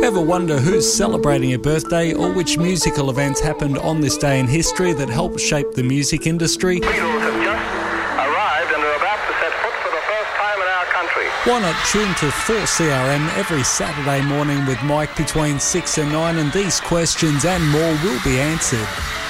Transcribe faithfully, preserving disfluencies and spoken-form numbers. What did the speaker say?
Ever wonder who's celebrating a birthday or which musical events happened on this day in history that helped shape the music industry? Beatles have just arrived and are about to set foot for the first time in our country. Why not tune to four C R M every Saturday morning with Mike between six and nine, and these questions and more will be answered.